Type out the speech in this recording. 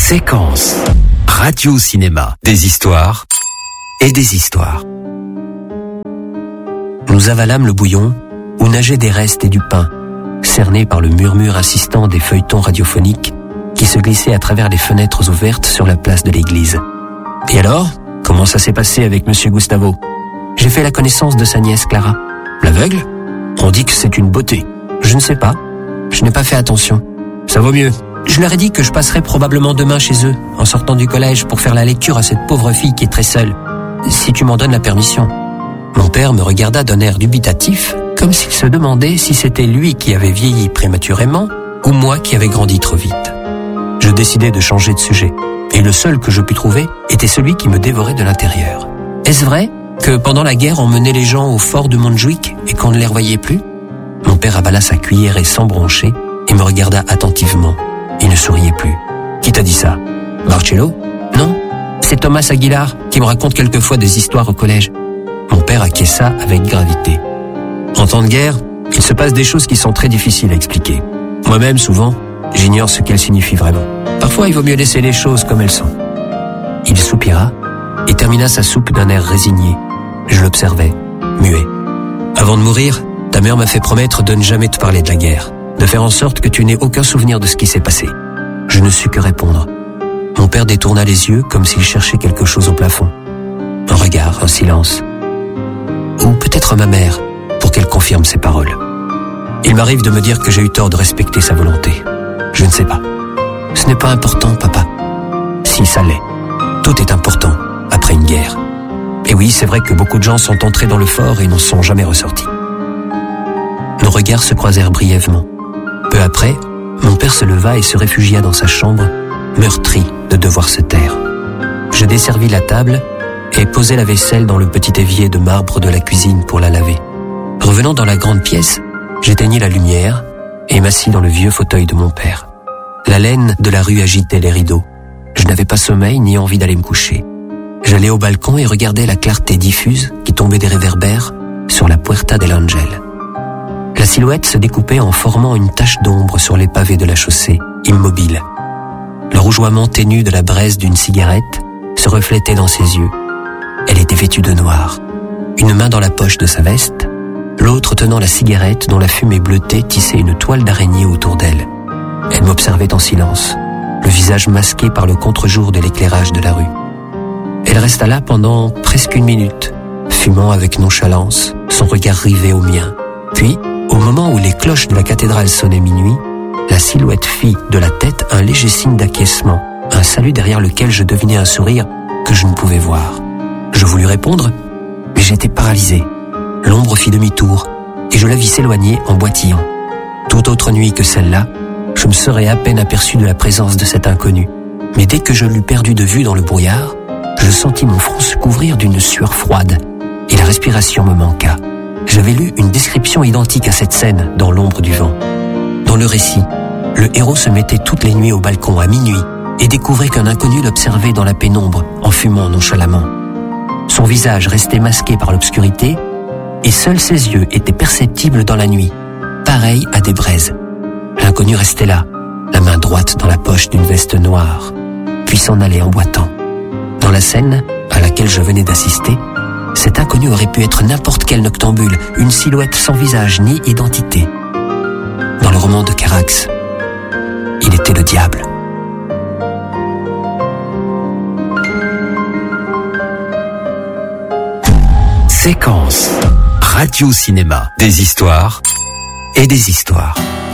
Séquence. Radio-cinéma. Des histoires et des histoires. Nous avalâmes le bouillon où nageaient des restes et du pain, cernés par le murmure insistant des feuilletons radiophoniques qui se glissaient à travers les fenêtres ouvertes sur la place de l'église. Et alors, comment ça s'est passé avec Monsieur Gustavo? J'ai fait la connaissance de sa nièce Clara. L'aveugle? On dit que c'est une beauté. Je ne sais pas. Je n'ai pas fait attention. Ça vaut mieux. Je leur ai dit que je passerais probablement demain chez eux, en sortant du collège, pour faire la lecture à cette pauvre fille qui est très seule. Si tu m'en donnes la permission. Mon père me regarda d'un air dubitatif, comme s'il se demandait si c'était lui qui avait vieilli prématurément, ou moi qui avais grandi trop vite. Je décidai de changer de sujet, et le seul que je pus trouver était celui qui me dévorait de l'intérieur. Est-ce vrai que pendant la guerre on menait les gens au fort de Montjuic et qu'on ne les revoyait plus? Mon père avala sa cuillère et s'embronchait et me regarda attentivement. Il ne souriait plus. Qui t'a dit ça? Marcello? Non, c'est Thomas Aguilar qui me raconte quelquefois des histoires au collège. Mon père acquiesça avec gravité. En temps de guerre, il se passe des choses qui sont très difficiles à expliquer. Moi-même, souvent, j'ignore ce qu'elles signifient vraiment. Parfois, il vaut mieux laisser les choses comme elles sont. Il soupira et termina sa soupe d'un air résigné. Je l'observais, muet. Avant de mourir, ta mère m'a fait promettre de ne jamais te parler de la guerre, de faire en sorte que tu n'aies aucun souvenir de ce qui s'est passé. Je ne sus que répondre. Mon père détourna les yeux comme s'il cherchait quelque chose au plafond. Un regard, un silence. Ou peut-être ma mère, pour qu'elle confirme ses paroles. Il m'arrive de me dire que j'ai eu tort de respecter sa volonté. Je ne sais pas. Ce n'est pas important, papa. Si, ça l'est. Tout est important, après une guerre. Et oui, c'est vrai que beaucoup de gens sont entrés dans le fort et n'en sont jamais ressortis. Nos regards se croisèrent brièvement. Peu après, mon père se leva et se réfugia dans sa chambre, meurtri de devoir se taire. Je desservis la table et posai la vaisselle dans le petit évier de marbre de la cuisine pour la laver. Revenant dans la grande pièce, j'éteignis la lumière et m'assis dans le vieux fauteuil de mon père. La laine de la rue agitait les rideaux. Je n'avais pas sommeil ni envie d'aller me coucher. J'allais au balcon et regardais la clarté diffuse qui tombait des réverbères sur la Puerta del Ángel. La silhouette se découpait en formant une tache d'ombre sur les pavés de la chaussée, immobile. Le rougeoiement ténu de la braise d'une cigarette se reflétait dans ses yeux. Elle était vêtue de noir, une main dans la poche de sa veste, l'autre tenant la cigarette dont la fumée bleutée tissait une toile d'araignée autour d'elle. Elle m'observait en silence, le visage masqué par le contre-jour de l'éclairage de la rue. Elle resta là pendant presque une minute, fumant avec nonchalance, son regard rivé au mien. Puis, au moment où les cloches de la cathédrale sonnaient minuit, la silhouette fit de la tête un léger signe d'acquiescement, un salut derrière lequel je devinais un sourire que je ne pouvais voir. Je voulus répondre, mais j'étais paralysé. L'ombre fit demi-tour, et je la vis s'éloigner en boitillant. Toute autre nuit que celle-là, je me serais à peine aperçu de la présence de cet inconnu. Mais dès que je l'eus perdu de vue dans le brouillard, je sentis mon front se couvrir d'une sueur froide, et la respiration me manqua. J'avais lu une description identique à cette scène dans l'ombre du vent. Dans le récit, le héros se mettait toutes les nuits au balcon à minuit et découvrait qu'un inconnu l'observait dans la pénombre en fumant nonchalamment. Son visage restait masqué par l'obscurité et seuls ses yeux étaient perceptibles dans la nuit, pareils à des braises. L'inconnu restait là, la main droite dans la poche d'une veste noire, puis s'en allait en boitant. Dans la scène à laquelle je venais d'assister, cet inconnu aurait pu être n'importe quel noctambule, une silhouette sans visage ni identité. Dans le roman de Carax, il était le diable. Séquence. Radio-cinéma. Des histoires et des histoires.